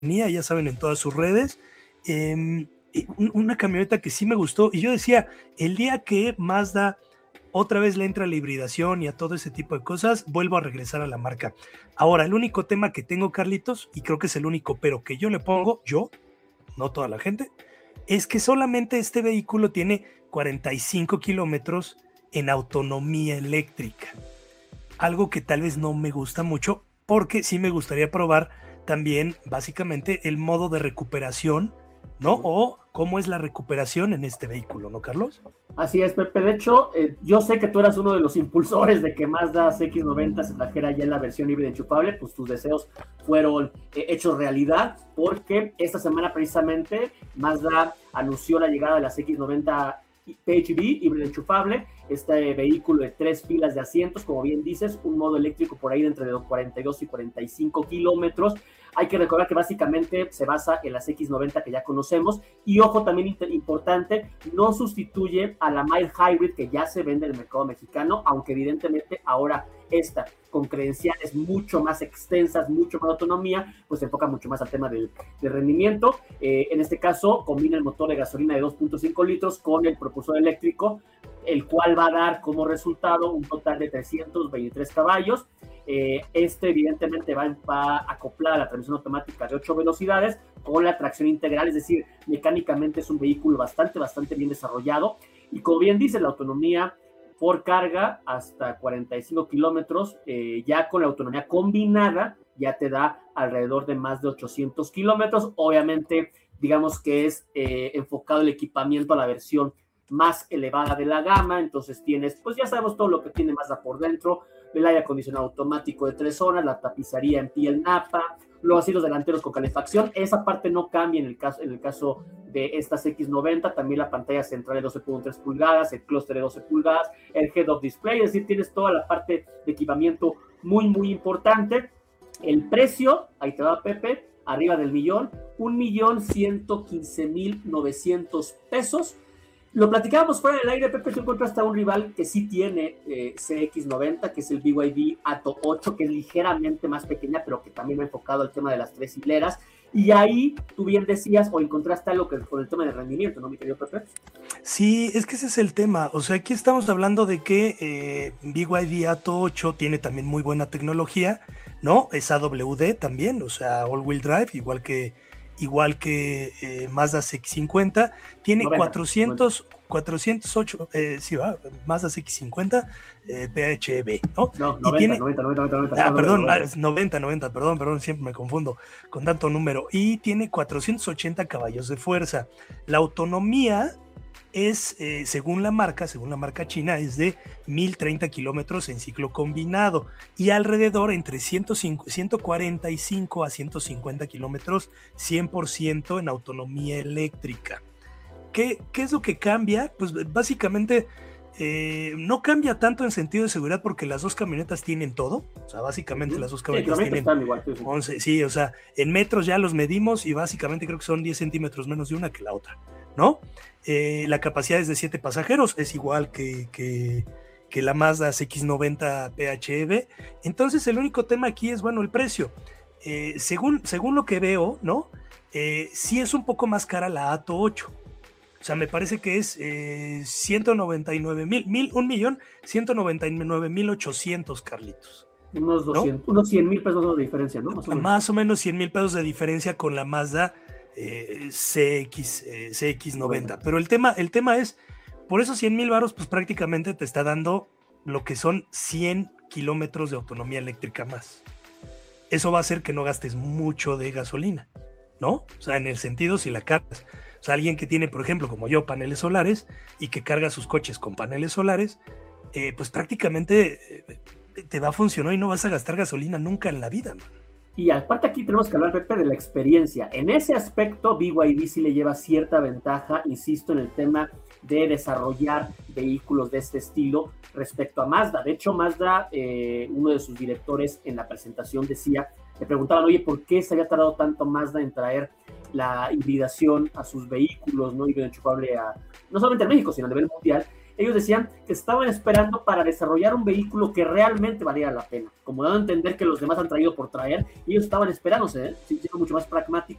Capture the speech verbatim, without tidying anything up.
ya saben, en todas sus redes. Eh, una camioneta que sí me gustó, y yo decía, el día que Mazda otra vez le entra a la hibridación y a todo ese tipo de cosas, vuelvo a regresar a la marca. Ahora, el único tema que tengo, Carlitos, y creo que es el único pero que yo le pongo, yo, no toda la gente, es que solamente este vehículo tiene cuarenta y cinco kilómetros en autonomía eléctrica. Algo que tal vez no me gusta mucho, porque sí me gustaría probar también básicamente el modo de recuperación, ¿no? O cómo es la recuperación en este vehículo, ¿no, Carlos? Así es, Pepe. De hecho, eh, yo sé que tú eras uno de los impulsores de que Mazda C X noventa se trajera ya en la versión híbrida enchufable, pues tus deseos fueron eh, hechos realidad, porque esta semana precisamente Mazda anunció la llegada de la C X noventa P H E V, híbrido enchufable, este vehículo de tres filas de asientos, como bien dices, un modo eléctrico por ahí de entre los cuarenta y dos y cuarenta y cinco kilómetros. Hay que recordar que básicamente se basa en la C X noventa que ya conocemos, y ojo también importante, no sustituye a la Mild Hybrid que ya se vende en el mercado mexicano, aunque evidentemente ahora esta, con credenciales mucho más extensas, mucho más autonomía, pues se enfoca mucho más al tema del, del rendimiento. Eh, en este caso, combina el motor de gasolina de dos punto cinco litros con el propulsor eléctrico, el cual va a dar como resultado un total de trescientos veintitrés caballos. Eh, este evidentemente va, va a acoplar a la transmisión automática de ocho velocidades con la tracción integral, es decir, mecánicamente es un vehículo bastante, bastante bien desarrollado, y como bien dice, la autonomía por carga hasta cuarenta y cinco kilómetros, eh, ya con la autonomía combinada, ya te da alrededor de más de ochocientos kilómetros. Obviamente, digamos que es eh, enfocado el equipamiento a la versión más elevada de la gama, entonces tienes, pues ya sabemos todo lo que tiene Mazda por dentro, el aire acondicionado automático de tres zonas, la tapicería en piel napa, los asientos delanteros con calefacción. Esa parte no cambia en el caso, en el caso de estas X noventa, también la pantalla central de doce punto tres pulgadas, el clúster de doce pulgadas, el head-up display, es decir, tienes toda la parte de equipamiento muy, muy importante. El precio, ahí te va, Pepe, arriba del millón, un millón ciento quince mil novecientos pesos. Lo platicábamos fuera del aire, Pepe, tú encontraste a un rival que sí tiene eh, C X noventa, que es el B Y D Atto ocho, que es ligeramente más pequeña, pero que también va enfocado al tema de las tres hileras. Y ahí tú bien decías, o encontraste algo que con el tema de rendimiento, ¿no, mi querido Pepe? Sí, es que ese es el tema. O sea, aquí estamos hablando de que eh, B Y D Atto ocho tiene también muy buena tecnología, ¿no? Es A W D también, o sea, all-wheel drive, igual que igual que eh, Mazda C X cincuenta, tiene noventa, cuatrocientos, noventa. cuatrocientos ocho, eh, sí va, Mazda C X cincuenta eh, P H E V, ¿no? No, noventa, y tiene, noventa, noventa, noventa, noventa. Ah, perdón, noventa. noventa, noventa, perdón, perdón, siempre me confundo con tanto número. Y tiene cuatrocientos ochenta caballos de fuerza. La autonomía es, eh, según la marca, según la marca china, es de mil treinta kilómetros en ciclo combinado y alrededor entre ciento cuarenta y cinco a ciento cincuenta kilómetros cien por ciento en autonomía eléctrica. ¿Qué, ¿Qué es lo que cambia? Pues básicamente eh, no cambia tanto en sentido de seguridad porque las dos camionetas tienen todo, o sea, básicamente uh-huh. las dos camionetas sí, tienen igual, sí, sí. once, sí, o sea, en metros ya los medimos y básicamente creo que son diez centímetros menos de una que la otra, ¿no? Eh, la capacidad es de siete pasajeros, es igual que, que, que la Mazda C X noventa P H E V. Entonces el único tema aquí es, bueno, el precio. Eh, según, según lo que veo, ¿no? Eh, sí es un poco más cara la Atto ocho. O sea, me parece que es eh, ciento noventa y nueve mil, mil, un millón, ciento noventa y nueve mil ochocientos, Carlitos. Unos doscientos, ¿no? Unos cien mil pesos de diferencia, ¿no? Más o menos, Más o menos cien mil pesos de diferencia con la Mazda Eh, C X, eh, C X noventa, bueno. Pero el tema, el tema es, por esos cien mil varos, pues prácticamente te está dando lo que son cien kilómetros de autonomía eléctrica más. Eso va a hacer que no gastes mucho de gasolina, ¿no? O sea, en el sentido si la cargas. O sea, alguien que tiene, por ejemplo, como yo, paneles solares y que carga sus coches con paneles solares, eh, pues prácticamente eh, te va a funcionar y no vas a gastar gasolina nunca en la vida, man. Y aparte aquí tenemos que hablar, Pepe, de la experiencia. En ese aspecto, B Y D sí le lleva cierta ventaja, insisto, en el tema de desarrollar vehículos de este estilo respecto a Mazda. De hecho, Mazda, eh, uno de sus directores en la presentación decía, le preguntaban, oye, ¿por qué se había tardado tanto Mazda en traer la hibridación a sus vehículos, no híbrido enchufable a, no solamente en México, sino a nivel mundial? ellos decían que estaban esperando para desarrollar un vehículo que realmente valiera la pena, como dando a entender que los demás han traído por traer, y ellos estaban esperándose, ¿eh? Sí, siendo mucho más pragmáticos.